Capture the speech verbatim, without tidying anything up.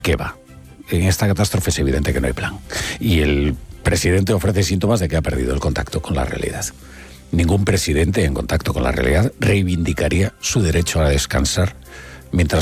¿Qué va? En esta catástrofe es evidente que no hay plan. Y el presidente ofrece síntomas de que ha perdido el contacto con la realidad. Ningún presidente en contacto con la realidad reivindicaría su derecho a descansar mientras